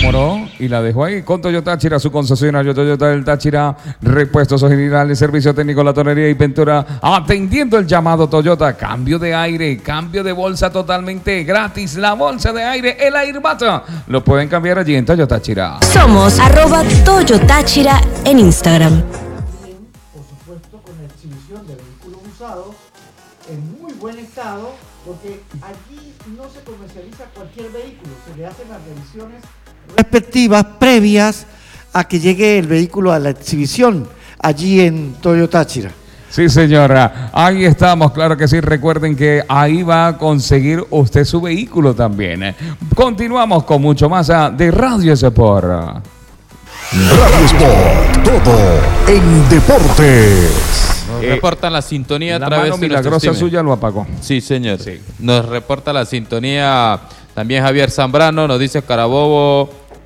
enamoró y la dejó ahí con Toyota Táchira, su concesionario Toyota del Táchira, repuestos originales, servicio técnico, la tonería y pintura, atendiendo el llamado Toyota, cambio de aire, cambio de bolsa totalmente gratis, la bolsa de aire, el Airbata, lo pueden cambiar allí en Toyota Táchira. Somos @Toyotáchira en Instagram. También, por supuesto, con la exhibición de vehículos usados en muy buen estado, porque allí no se comercializa cualquier vehículo, se le hacen las revisiones respectivas previas a que llegue el vehículo a la exhibición allí en Toyota Táchira. Sí, señora, ahí estamos, claro que sí, recuerden que ahí va a conseguir usted su vehículo también. Continuamos con mucho más de Radio Sport. Radio Sport, todo en deportes. Nos reportan la sintonía a La través mano de nuestro milagrosa streaming. suya lo apagó. Sí, señor. Sí. Nos reporta la sintonía también Javier Zambrano, nos dice Carabobo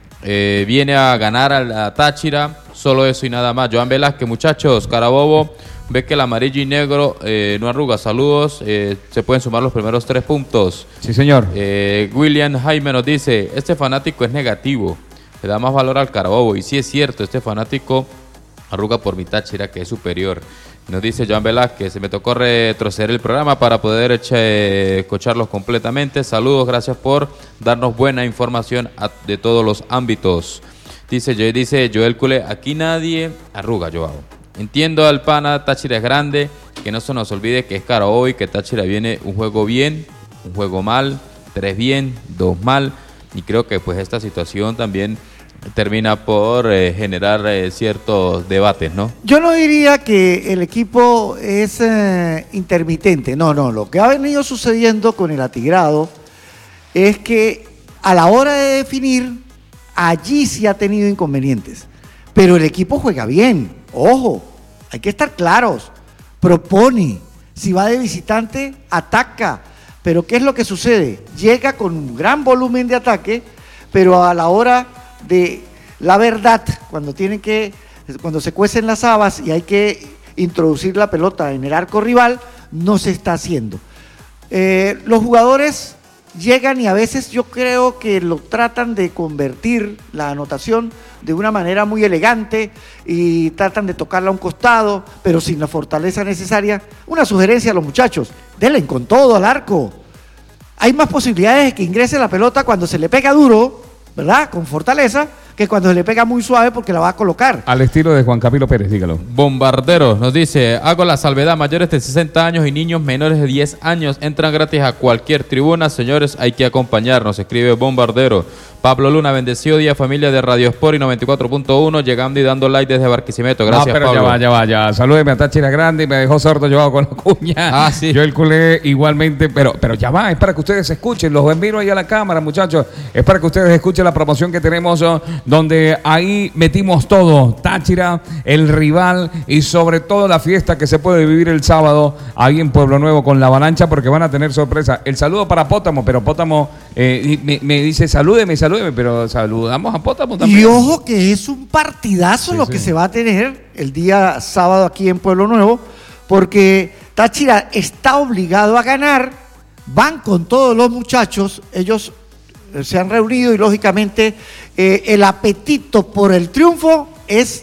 viene a ganar a la Táchira, solo eso y nada más. Joan Velázquez, muchachos, Carabobo ve que el amarillo y negro no arruga. Saludos, se pueden sumar los primeros 3 puntos. Sí, señor. William Jaime nos dice, este fanático es negativo, le da más valor al Carabobo. Y sí es cierto, este fanático arruga por mi Táchira, que es superior. Nos dice Joan Velázquez, se me tocó retroceder el programa para poder escucharlos completamente. Saludos, gracias por darnos buena información de todos los ámbitos. Dice Joel Cule, aquí nadie arruga, Joao. Entiendo al pana, Táchira es grande, que no se nos olvide que es Carabobo y que Táchira viene un juego bien, un juego mal, 3 bien, 2 mal. Y creo que pues esta situación también termina por generar ciertos debates, ¿no? Yo no diría que el equipo es intermitente, no, lo que ha venido sucediendo con el Atigrado es que a la hora de definir, allí sí ha tenido inconvenientes, pero el equipo juega bien, ojo, hay que estar claros, propone, si va de visitante, ataca, pero ¿qué es lo que sucede? Llega con un gran volumen de ataque, pero a la hora de la verdad, cuando se cuecen las habas y hay que introducir la pelota en el arco rival, no se está haciendo. Los jugadores llegan y a veces yo creo que lo tratan de convertir la anotación de una manera muy elegante y tratan de tocarla a un costado, pero sin la fortaleza necesaria. Una sugerencia a los muchachos, denle con todo al arco. Hay más posibilidades de que ingrese la pelota cuando se le pega duro, ¿verdad? Con fortaleza, que cuando se le pega muy suave porque la va a colocar. Al estilo de Juan Camilo Pérez, dígalo. Bombarderos nos dice, hago la salvedad, mayores de 60 años y niños menores de 10 años entran gratis a cualquier tribuna. Señores, hay que acompañarnos, escribe Bombardero. Pablo Luna, bendecido día, familia de Radio Sport y 94.1, llegando y dando like desde Barquisimeto. Gracias, pero Pablo. ya va. Salúdeme a Táchira Grande y me dejó sordo Joao con la cuña. Ah, sí. Yo el culé igualmente, pero ya va, es para que ustedes escuchen, los envío ahí a la cámara, muchachos. Es para que ustedes escuchen la promoción que tenemos, donde ahí metimos todo. Táchira, el rival y sobre todo la fiesta que se puede vivir el sábado ahí en Pueblo Nuevo con la avalancha, porque van a tener sorpresa. El saludo para Pótamo, pero Pótamo me dice salúdeme, pero saludamos a Pótamo también. Y ojo que es un partidazo Sí, lo sí. que se va a tener el día sábado aquí en Pueblo Nuevo, porque Táchira está obligado a ganar, van con todos los muchachos, ellos se han reunido y lógicamente el apetito por el triunfo es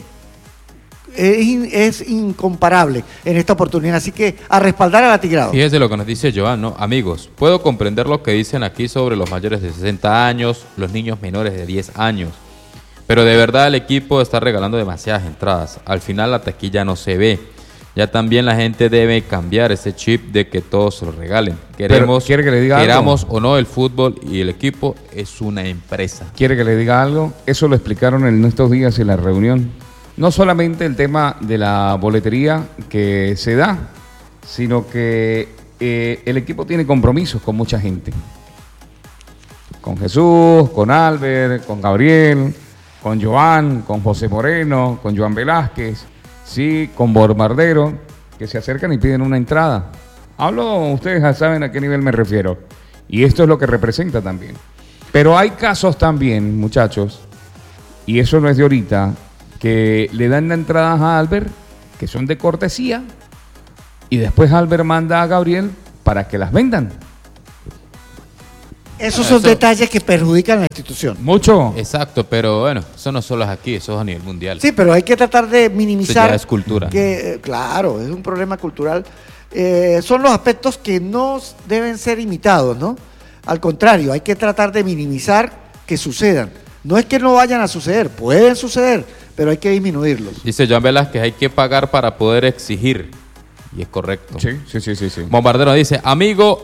incomparable en esta oportunidad, así que a respaldar al Atigrado. Fíjese lo que nos dice Joan, ¿no? Amigos, puedo comprender lo que dicen aquí sobre los mayores de 60 años, los niños menores de 10 años, pero de verdad el equipo está regalando demasiadas entradas. Al final la taquilla no se ve. Ya también la gente debe cambiar ese chip de que todos se lo regalen. Pero, ¿quiere que le diga algo? Queramos o no, el fútbol y el equipo es una empresa. ¿Quiere que le diga algo? Eso lo explicaron en estos días en la reunión. No solamente el tema de la boletería que se da, sino que el equipo tiene compromisos con mucha gente. Con Jesús, con Albert, con Gabriel, con Joan, con José Moreno, con Joan Velázquez, sí, con Bombardero, que se acercan y piden una entrada. Ustedes ya saben a qué nivel me refiero. Y esto es lo que representa también. Pero hay casos también, muchachos, y eso no es de ahorita, que le dan entradas a Albert, que son de cortesía, y después Albert manda a Gabriel para que las vendan. Esos son detalles que perjudican a la institución. Mucho. Exacto, pero bueno, eso no solo es aquí, eso es a nivel mundial. Sí, pero hay que tratar de minimizar. Eso ya es cultura. Claro, es un problema cultural. Son los aspectos que no deben ser imitados, ¿no? Al contrario, hay que tratar de minimizar que sucedan. No es que no vayan a suceder, pueden suceder, pero hay que disminuirlos. Dice Joan Velázquez, hay que pagar para poder exigir. Y es correcto. Sí. Bombardero dice, amigo.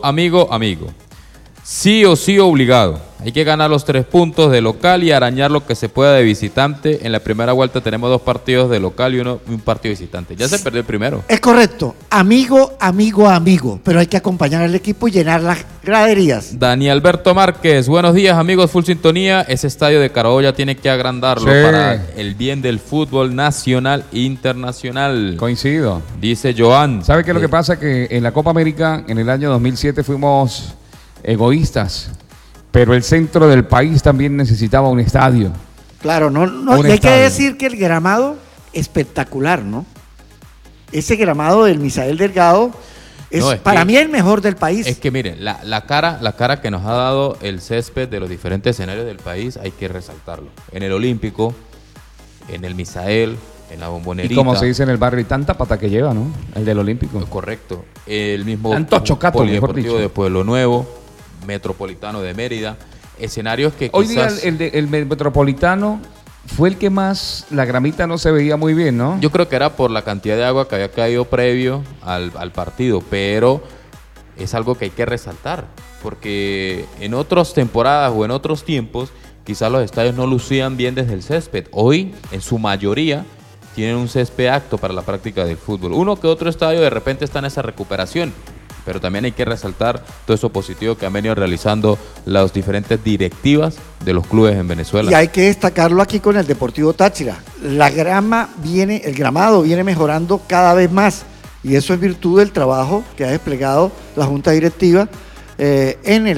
Sí o sí obligado. Hay que ganar los 3 puntos de local y arañar lo que se pueda de visitante. En la primera vuelta tenemos 2 partidos de local y un partido visitante. Ya se perdió el primero. Es correcto. Amigo. Pero hay que acompañar al equipo y llenar las graderías. Dani Alberto Márquez, buenos días amigos, full sintonía. Ese estadio de Carabobo ya tiene que agrandarlo para el bien del fútbol nacional e internacional. Coincido. Dice Joan. ¿Sabe qué es lo que pasa? Que en la Copa América, en el año 2007, fuimos egoístas, pero el centro del país también necesitaba un estadio. Claro, y hay que decir que el gramado espectacular, ¿no? Ese gramado del Misael Delgado es para mí el mejor del país. Es que miren, la cara que nos ha dado el césped de los diferentes escenarios del país hay que resaltarlo. En el Olímpico, en el Misael, en la Bombonerita. Y como se dice en el barrio, y tanta pata que lleva, ¿no? El del Olímpico. Correcto. El mismo Polideportivo de Pueblo Nuevo, Metropolitano de Mérida, escenarios que hoy quizás... día el Metropolitano fue el que más, la gramita no se veía muy bien, ¿no? Yo creo que era por la cantidad de agua que había caído previo al partido, pero es algo que hay que resaltar, porque en otras temporadas o en otros tiempos quizás los estadios no lucían bien desde el césped. Hoy, en su mayoría, tienen un césped apto para la práctica del fútbol. Uno que otro estadio de repente está en esa recuperación, pero también hay que resaltar todo eso positivo que han venido realizando las diferentes directivas de los clubes en Venezuela. Y hay que destacarlo aquí con el Deportivo Táchira. El gramado viene mejorando cada vez más, y eso es virtud del trabajo que ha desplegado la Junta Directiva en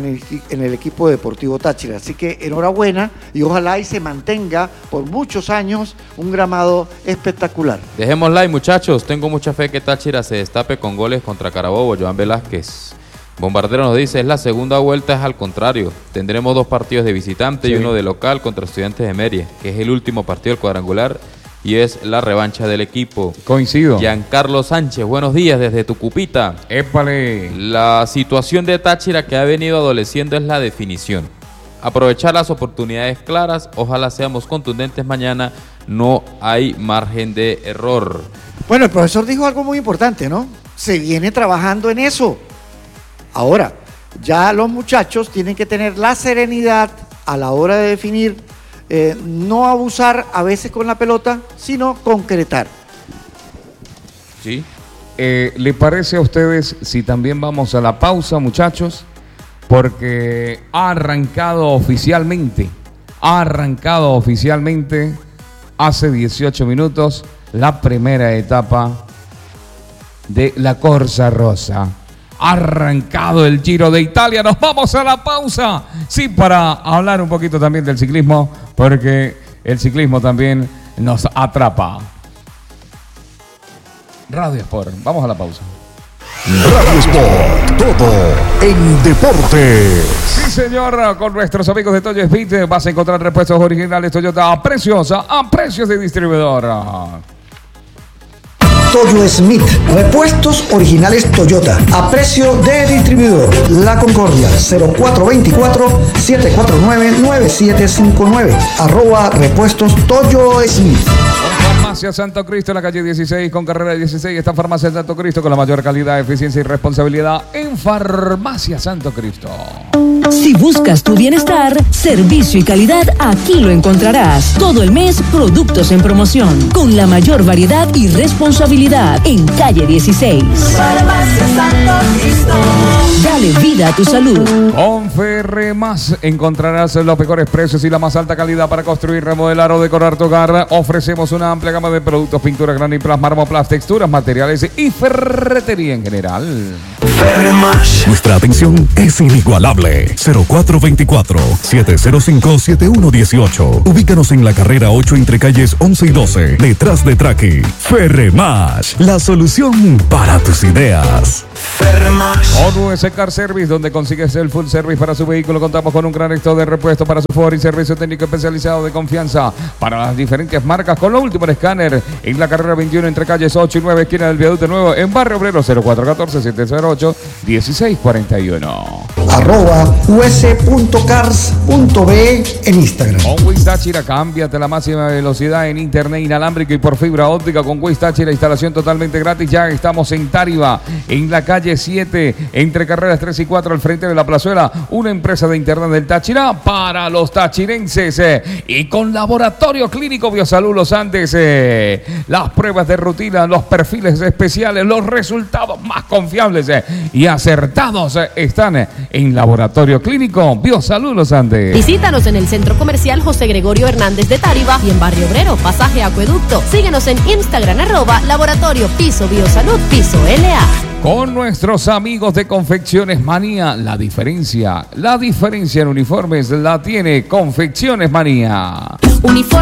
el equipo Deportivo Táchira. Así que enhorabuena y ojalá y se mantenga por muchos años un gramado espectacular. Dejemos like, muchachos. Tengo mucha fe que Táchira se destape con goles contra Carabobo. Joan Velázquez. Bombardero nos dice, es la segunda vuelta, es al contrario. Tendremos 2 partidos de visitante y uno de local contra Estudiantes de Mérida, que es el último partido del cuadrangular y es la revancha del equipo. Coincido. Giancarlo Sánchez, buenos días desde Tucupita. ¡Épale! La situación de Táchira que ha venido adoleciendo es la definición. Aprovechar las oportunidades claras, ojalá seamos contundentes mañana, no hay margen de error. Bueno, el profesor dijo algo muy importante, ¿no? Se viene trabajando en eso. Ahora, ya los muchachos tienen que tener la serenidad a la hora de definir, no abusar a veces con la pelota, sino concretar. ¿Sí? ¿Le parece a ustedes si también vamos a la pausa, muchachos? Porque ha arrancado oficialmente hace 18 minutos la primera etapa de la Corsa Rosa. Ha arrancado el Giro de Italia. Nos vamos a la pausa. Sí, para hablar un poquito también del ciclismo, porque el ciclismo también nos atrapa. Radio Sport. Vamos a la pausa. Radio Sport, todo en deportes. Sí, señor, con nuestros amigos de Toyo Speed vas a encontrar repuestos originales Toyota a precios de distribuidora. Toyo Smith, repuestos originales Toyota, a precio de distribuidor. La Concordia, 0424-749-9759, @repuestos Toyo Smith. Farmacia Santo Cristo en la calle 16 con carrera 16. Está Farmacia Santo Cristo con la mayor calidad, eficiencia y responsabilidad en Farmacia Santo Cristo. Si buscas tu bienestar, servicio y calidad, aquí lo encontrarás. Todo el mes, productos en promoción, con la mayor variedad y responsabilidad en calle 16. Farmacia Santo Cristo. Dale vida a tu salud. Con Ferremás encontrarás los mejores precios y la más alta calidad para construir, remodelar o decorar tu hogar. Ofrecemos una amplia gama de productos, pintura, graniplas, mármoplas, texturas, materiales y ferretería en general. Ferremás. Nuestra atención es inigualable. 0424-705-7118. Ubícanos en la carrera 8 entre calles 11 y 12, detrás de Traqui. Ferremás. Ferremash, la solución para tus ideas. Ferremash. Con US Car Service, donde consigues el full service para su vehículo, contamos con un gran stock de repuesto para su Ford y servicio técnico especializado de confianza para las diferentes marcas, con lo último en escáner en la carrera 21 entre calles 8 y 9, esquina del Viaducto Nuevo, en Barrio Obrero. 0414-708-1641. @us.cars.be en Instagram. Con Wiz Táchira, cámbiate la máxima velocidad en internet inalámbrico y por fibra óptica con Wiz Táchira, instalación totalmente gratis. Ya estamos en Táriva, en la calle 7, entre carreras 3 y 4, al frente de la plazuela. Una empresa de internet del Táchira para los tachirenses. Y con Laboratorio Clínico Biosalud Los Andes, las pruebas de rutina, los perfiles especiales, los resultados más confiables y acertados están en Laboratorio Clínico Biosalud Los Andes. Visítanos en el Centro Comercial José Gregorio Hernández de Táriva y en Barrio Obrero, Pasaje Acueducto. Síguenos en Instagram, @Laboratorio Piso Biosalud Piso LA. Con nuestros amigos de Confecciones Manía, la diferencia en uniformes la tiene Confecciones Manía. Uniforme